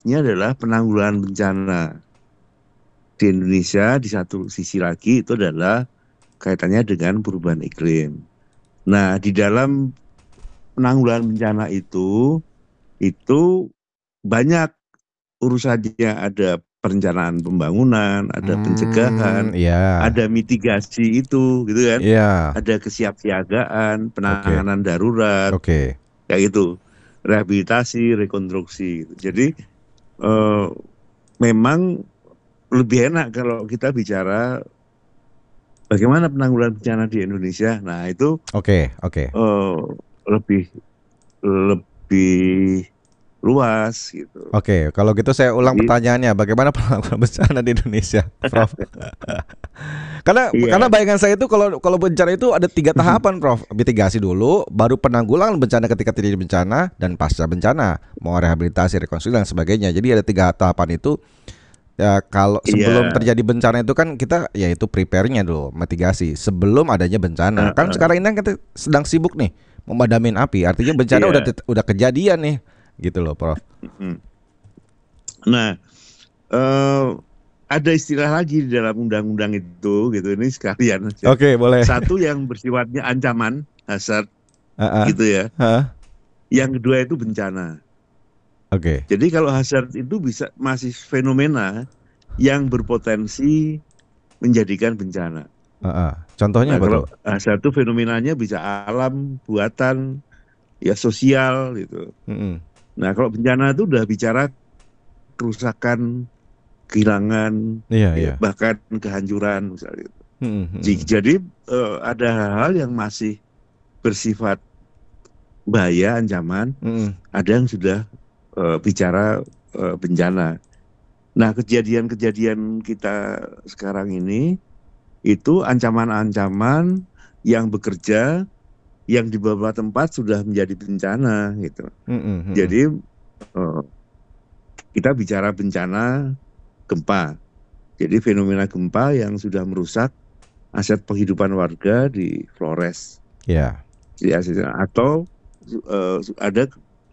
ini adalah penanggulangan bencana di Indonesia. Di satu sisi lagi itu adalah kaitannya dengan perubahan iklim. Nah, di dalam penanggulangan bencana itu banyak urusannya. Ada perencanaan pembangunan, ada pencegahan, Ya, ada mitigasi itu, gitu kan? ya, Ada kesiapsiagaan, oke, penanganan darurat, oke. kayak gitu, rehabilitasi, rekonstruksi. Gitu. Jadi eh, memang lebih enak kalau kita bicara bagaimana penanggulangan bencana di Indonesia. Nah itu Oke, oke. eh, lebih lebih luas gitu. Oke, kalau gitu saya ulang Jadi pertanyaannya, bagaimana penanggulangan bencana di Indonesia, Prof? Karena iya. bayangan saya itu kalau kalau bencana itu ada tiga tahapan, Prof. Mitigasi dulu, baru penanggulangan bencana ketika terjadi bencana, dan pasca bencana, mau rehabilitasi, rekonstruksi dan sebagainya. Jadi ada tiga tahapan itu. Ya, kalau sebelum Iya. terjadi bencana itu kan kita yaitu prepare-nya dulu, mitigasi sebelum adanya bencana. Kan Heeh. sekarang ini kan kita sedang sibuk nih memadamin api. Artinya bencana Iya. udah kejadian nih. Gitu loh, Prof. Mm. Nah, eh, ada istilah lagi di dalam undang-undang itu, gitu. Ini sekalian aja. Oke, boleh. Satu yang bersifatnya ancaman, hazard, Heeh. gitu ya. Heeh. Yang kedua itu bencana. Oke. Jadi kalau hazard itu bisa masih fenomena yang berpotensi menjadikan bencana. Heeh. Contohnya Nah, apa kalau tuh? hazard itu fenomenanya bisa alam, buatan, ya sosial gitu. Mm-mm. Nah, kalau bencana itu udah bicara kerusakan, kehilangan, Iya, ya, iya. bahkan kehancuran misalnya. Mm-mm, mm-mm. Jadi ada hal-hal yang masih bersifat bahaya, ancaman, Mm-mm. ada yang sudah bicara bencana. Nah, kejadian-kejadian kita sekarang ini itu ancaman-ancaman yang bekerja, yang di beberapa tempat sudah menjadi bencana gitu. Mm-mm, mm-mm. Jadi eh, kita bicara bencana gempa. Jadi fenomena gempa yang sudah merusak aset penghidupan warga di Flores. Iya. Jadi atau ada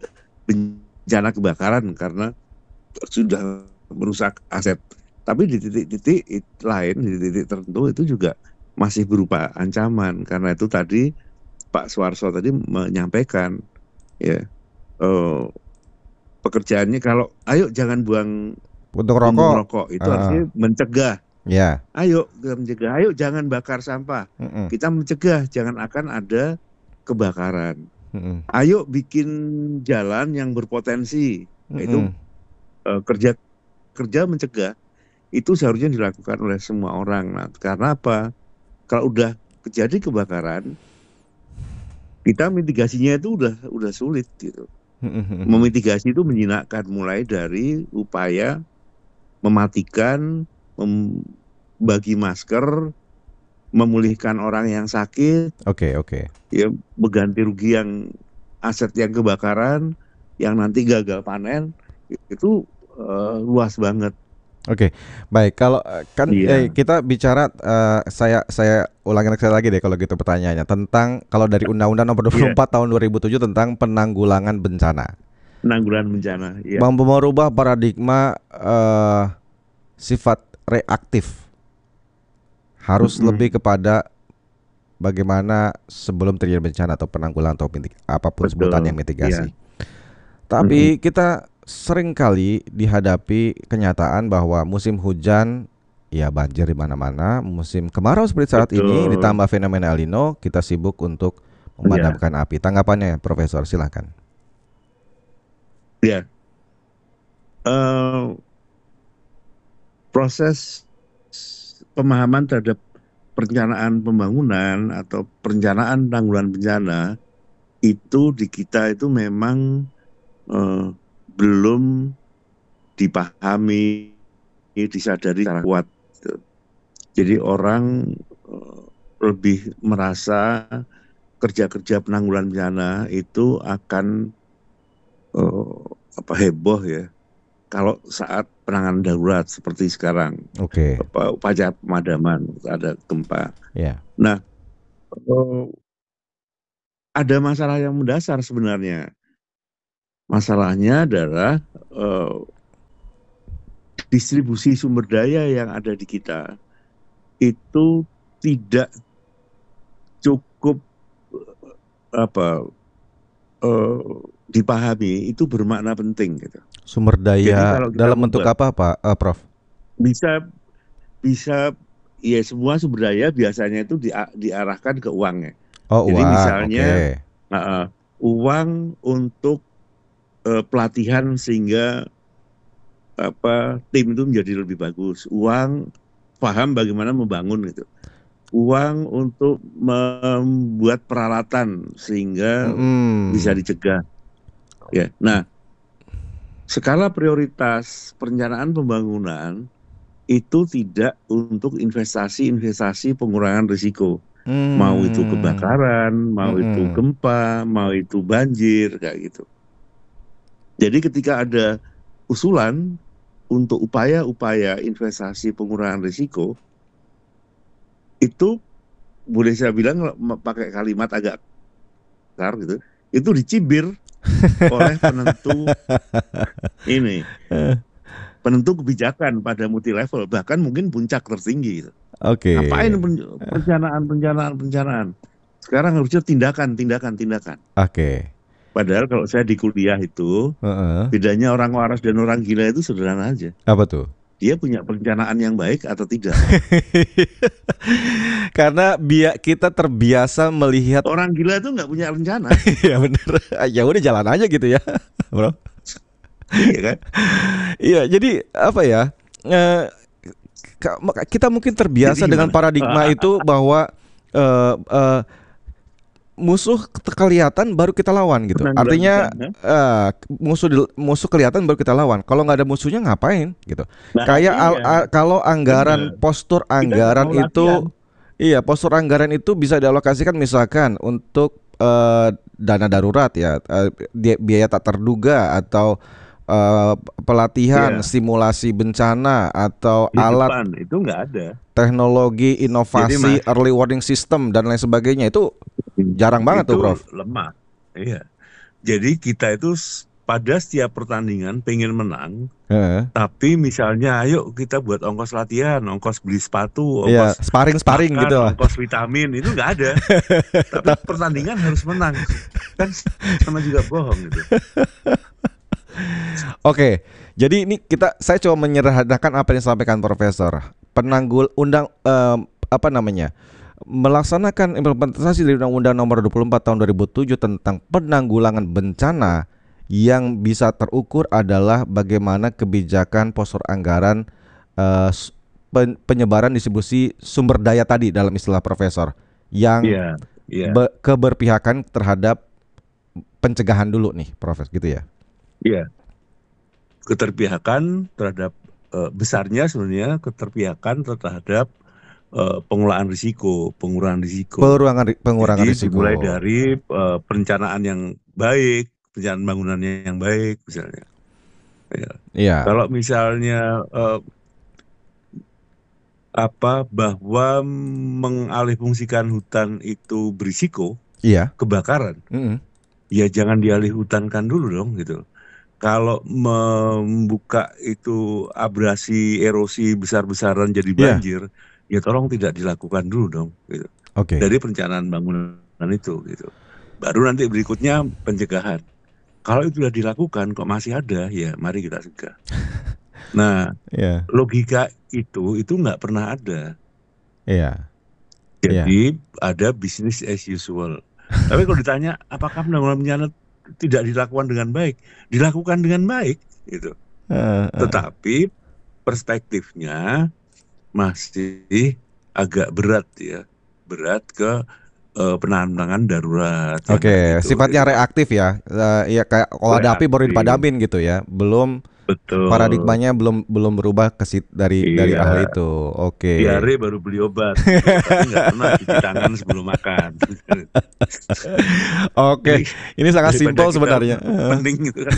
bencana kebakaran karena sudah merusak aset. Tapi di titik-titik lain, di titik tertentu itu juga masih berupa ancaman. Karena itu tadi Pak Suarso tadi menyampaikan, ya, eh, pekerjaannya kalau ayo jangan buang Untuk puntung rokok. rokok, itu Heeh. artinya mencegah. Ya. Ayo kita mencegah, ayo jangan bakar sampah. Mm-mm. Kita mencegah jangan akan ada kebakaran. Mm-mm. Ayo bikin jalan yang berpotensi. Nah, itu Mm-mm. kerja kerja mencegah itu seharusnya dilakukan oleh semua orang. Nah, karena apa? Kalau udah terjadi kebakaran, kita mitigasinya itu udah sulit gitu. Mm-mm. Memitigasi itu menjinakkan mulai dari upaya mematikan, membagi masker, memulihkan orang yang sakit, Oke, oke. ya, mengganti rugi yang aset yang kebakaran, yang nanti gagal panen, itu luas banget. Oke, baik. Kalau kan Iya, kita bicara, saya ulangi lagi deh kalau gitu pertanyaannya tentang kalau dari Undang-Undang Nomor iya, 24 Tahun 2007 tentang penanggulangan bencana, penanggulangan bencana, iya, merubah paradigma sifat reaktif harus lebih mm-mm, kepada bagaimana sebelum terjadi bencana atau penanggulangan atau apapun sebutannya betul, iya, mitigasi. mm-mm, Tapi kita sering kali dihadapi kenyataan bahwa musim hujan ya banjir di mana-mana, musim kemarau seperti saat ini betul, ditambah fenomena El Nino, kita sibuk untuk iya, memadamkan api. Tanggapannya, Profesor, silakan. iya. Eh, Proses pemahaman terhadap perencanaan pembangunan atau perencanaan penanggulangan bencana itu di kita itu memang eh, belum dipahami, disadari secara kuat. Gitu. Jadi orang eh, lebih merasa kerja-kerja penanggulangan bencana itu akan eh, heboh ya. Kalau saat penanganan darurat seperti sekarang, Oke, upaya pemadaman ada gempa. ya. Nah, eh, ada masalah yang mendasar sebenarnya. Masalahnya adalah eh, distribusi sumber daya yang ada di kita itu tidak cukup apa dipahami, itu bermakna penting gitu. Sumber Jadi daya kalau kita dalam bentuk apa Pak, Prof? bisa bisa ya, semua sumber daya biasanya itu diarahkan ke uangnya. Oh, Jadi uang, misalnya oke. uang untuk pelatihan sehingga tim itu menjadi lebih bagus. Uang paham bagaimana membangun gitu. Uang untuk membuat peralatan sehingga bisa dicegah. Ya. Nah, skala prioritas perencanaan pembangunan itu tidak untuk investasi pengurangan risiko. Mau itu kebakaran, mau itu gempa, mau itu banjir, kayak gitu. Jadi ketika ada usulan untuk upaya-upaya investasi pengurangan risiko, itu boleh saya bilang pakai kalimat agak kasar gitu, itu dicibir oleh penentu kebijakan pada multi level, bahkan mungkin puncak tertinggi gitu. Oke. Ngapain perencanaan? Sekarang harusnya tindakan. Oke. Padahal kalau saya di kuliah itu, bedanya orang waras dan orang gila itu sederhana aja. Apa tuh? Dia punya perencanaan yang baik atau tidak. Karena kita terbiasa melihat orang gila itu nggak punya rencana. Ya bener. Ya udah jalan aja gitu ya, Bro. Iya kan? Iya, jadi apa ya? Kita mungkin terbiasa dengan paradigma itu bahwa musuh kelihatan baru kita lawan gitu. Artinya musuh kelihatan baru kita lawan. Kalau nggak ada musuhnya ngapain gitu. Nah, kayak iya. Kalau anggaran postur anggaran itu, iya, postur anggaran itu bisa dialokasikan misalkan untuk dana darurat ya, biaya tak terduga atau pelatihan, simulasi bencana atau di alat depan, itu nggak ada. Teknologi, inovasi, early warning system dan lain sebagainya itu jarang banget itu tuh, Prof. Lemah. Iya. Jadi kita itu pada setiap pertandingan pengen menang, tapi misalnya ayo kita buat ongkos latihan, ongkos beli sepatu, ongkos sparring makan, gitu lah. ongkos vitamin, itu nggak ada. Tapi pertandingan harus menang, kan sama juga bohong gitu. Oke, jadi ini saya coba menyederhanakan apa yang disampaikan Profesor. Melaksanakan implementasi dari Undang-Undang Nomor 24 Tahun 2007 tentang penanggulangan bencana yang bisa terukur adalah bagaimana kebijakan postur anggaran, penyebaran distribusi sumber daya tadi dalam istilah Profesor, yang keberpihakan terhadap pencegahan dulu nih, Prof, gitu ya? Iya. Keterpihakan terhadap besarnya sebenarnya keterpihakan terhadap pengurangan risiko. Pengurangan Jadi risiko. dimulai dari perencanaan yang baik, perencanaan bangunannya yang baik misalnya. Iya. Kalau misalnya bahwa mengalihfungsikan hutan itu berisiko, kebakaran, ya jangan dialihhutankan dulu dong gitu. Kalau membuka itu abrasi, erosi besar-besaran jadi banjir, ya tolong tidak dilakukan dulu dong gitu. Dari perencanaan bangunan itu gitu. Baru nanti berikutnya pencegahan. Kalau itu sudah dilakukan kok masih ada, ya mari kita cegah. Nah, logika itu nggak pernah ada. Jadi ada business as usual. Tapi kalau ditanya apakah penanggulangan bencana tidak dilakukan dengan baik, dilakukan dengan baik gitu. Tetapi perspektifnya masih agak berat ke penanganan darurat. Oke, sifatnya reaktif ya. Ya kayak kalau ada api baru dipadamin gitu ya. Belum, betul. Paradigmanya belum berubah dari ahli itu. Oke. Diare baru beli obat, tapi nggak pernah cuci tangan sebelum makan. Oke, ini sangat simpel sebenarnya. Penting gitu kan.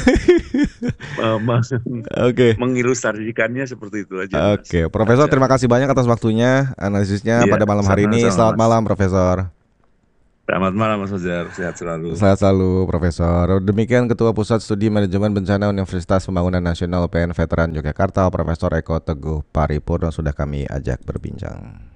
Mengilustrasikannya seperti itu aja. Oke, Profesor, terima kasih banyak atas waktunya, analisisnya pada malam hari ini. Selamat malam, Profesor. Selamat malam Mas Fajar, sehat selalu. Sehat selalu, Profesor. Demikian Ketua Pusat Studi Manajemen Bencana Universitas Pembangunan Nasional UPN Veteran Yogyakarta, Profesor Eko Teguh Paripurno sudah kami ajak berbincang.